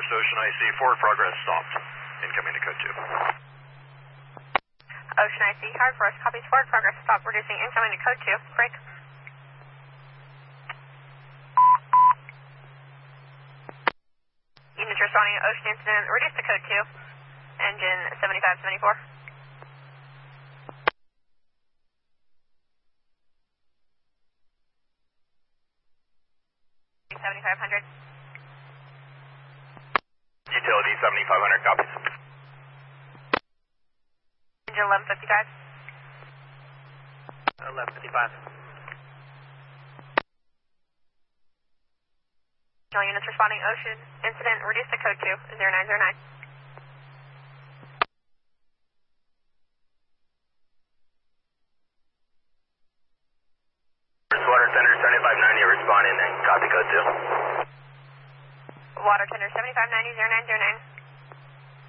Ocean IC, forward progress stopped. Incoming to code 2. Ocean IC, hard for us, copies forward progress stopped, reducing incoming to code 2. Break. Units responding to ocean incident, reduce to code 2. Engine 7574. Utility 7500 copies. Engine 1155. 1155. All units responding ocean incident, reduce to code 2, 0909. Water Tender 7590 responding and copy code 2. Water tender 7590, 0909.